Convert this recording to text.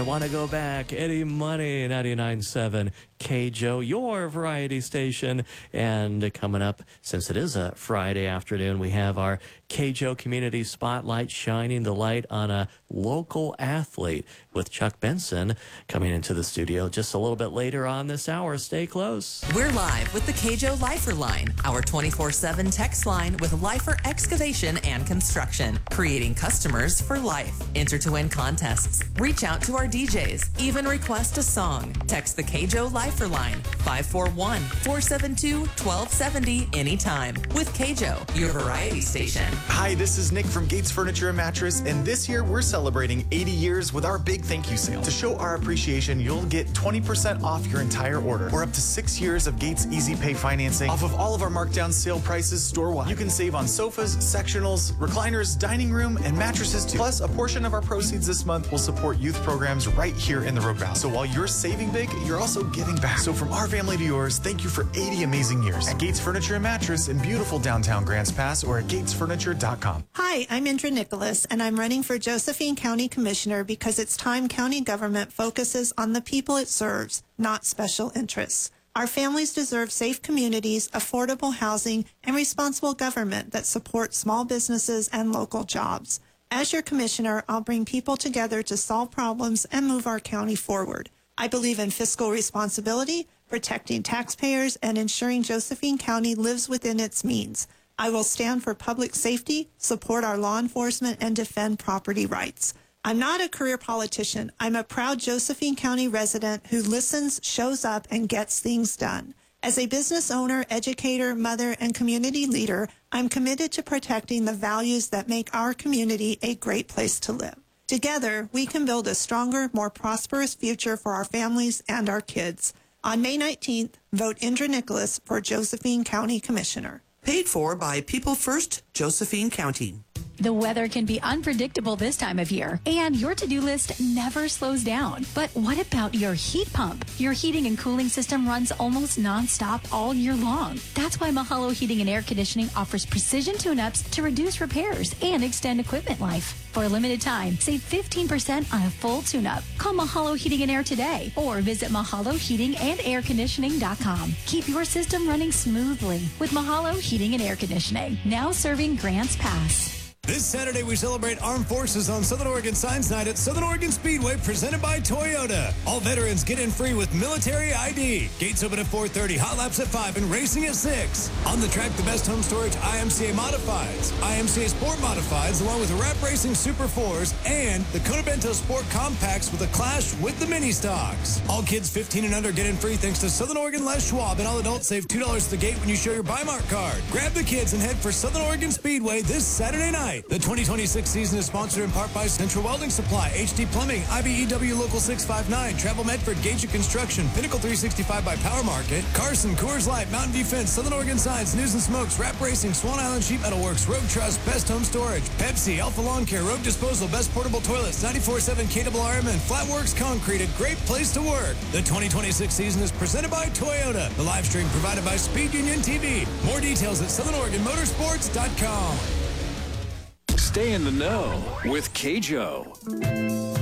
want to go back. Eddie Money, 99.7 KJO, your variety station. And coming up, since it is a Friday afternoon, we have our KJO Community Spotlight, shining the light on a local athlete with Chuck Benson coming into the studio just a little bit later on this hour. Stay close. We're live with the KJO Lifer Line, our 24/7 text line with Lifer Excavation and Construction, creating customers for life. Enter to win contests. Reach out to our DJs. Even request a song. Text the KJO Lifer Line, 541-472-1270 anytime. With KJO, your variety station. Hi, this is Nick from Gates Furniture and Mattress, and this year we're celebrating 80 years with our big thank you sale. To show our appreciation, you'll get 20% off your entire order, or up to 6 years of Gates Easy Pay financing off of all of our markdown sale prices store-wide. You can save on sofas, sectionals, recliners, dining room, and mattresses too. Plus, a portion of our proceeds this month will support youth programs right here in the Rogue Valley. So while you're saving big, you're also giving back. So from our family to yours, thank you for 80 amazing years at Gates Furniture and Mattress in beautiful downtown Grants Pass, or at gatesfurniture.com. Hi, I'm Indra Nicholas, and I'm running for Josephine County Commissioner because it's time county government focuses on the people it serves, not special interests. Our families deserve safe communities, affordable housing, and responsible government that supports small businesses and local jobs. As your commissioner, I'll bring people together to solve problems and move our county forward. I believe in fiscal responsibility, protecting taxpayers, and ensuring Josephine County lives within its means. I will stand for public safety, support our law enforcement, and defend property rights. I'm not a career politician. I'm a proud Josephine County resident who listens, shows up, and gets things done. As a business owner, educator, mother, and community leader, I'm committed to protecting the values that make our community a great place to live. Together, we can build a stronger, more prosperous future for our families and our kids. On May 19th, vote Indra Nicholas for Josephine County Commissioner. Paid for by People First, Josephine County. The weather can be unpredictable this time of year, and your to-do list never slows down. But what about your heat pump? Your heating and cooling system runs almost nonstop all year long. That's why Mahalo Heating and Air Conditioning offers precision tune-ups to reduce repairs and extend equipment life. For a limited time, save 15% on a full tune-up. Call Mahalo Heating and Air today or visit mahaloheatingandairconditioning.com. Keep your system running smoothly with Mahalo Heating and Air Conditioning, now serving Grants Pass. This Saturday, we celebrate Armed Forces on Southern Oregon Science Night at Southern Oregon Speedway, presented by Toyota. All veterans get in free with military ID. Gates open at 4:30, hot laps at 5, and racing at 6. On the track, the best home storage IMCA Modifieds, IMCA Sport Modifieds, along with the Rap Racing Super 4s, and the Kona Bento Sport Compacts with a clash with the mini stocks. All kids 15 and under get in free thanks to Southern Oregon Les Schwab, and all adults save $2 at the gate when you show your Buymark card. Grab the kids and head for Southern Oregon Speedway this Saturday night. The 2026 season is sponsored in part by Central Welding Supply, HD Plumbing, IBEW Local 659, Travel Medford, Gage Construction, Pinnacle 365 by Power Market, Carson, Coors Light, Mountain View Fence, Southern Oregon Science, News and Smokes, Rap Racing, Swan Island Sheet Metal Works, Rogue Trust, Best Home Storage, Pepsi, Alpha Lawn Care, Rogue Disposal, Best Portable Toilets, 94.7 KRRM, and Flatworks Concrete, a great place to work. The 2026 season is presented by Toyota. The live stream provided by Speed Union TV. More details at SouthernOregonMotorsports.com. Stay in the know with KJO.